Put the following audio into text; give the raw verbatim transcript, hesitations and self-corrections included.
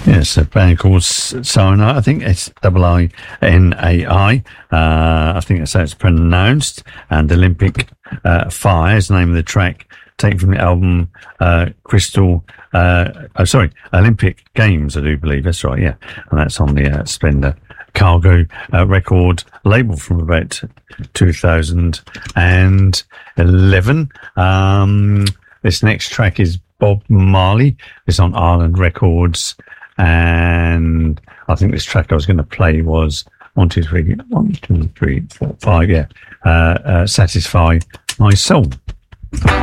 Yes, a band called Cyanide. I think it's double I N A I. Uh, I think that's how it's pronounced. And Olympic uh, Fire is the name of the track, taken from the album uh, Crystal. Uh, oh, sorry, Olympic Games, I do believe. That's right, yeah. And that's on the uh, Splendor Cargo uh, record label from about two thousand eleven. Um, this next track is Bob Marley. It's on Island Records. And I think this track I was going to play was one, two, three, one, two, three, four, five, yeah. Uh, uh, Satisfy My Soul.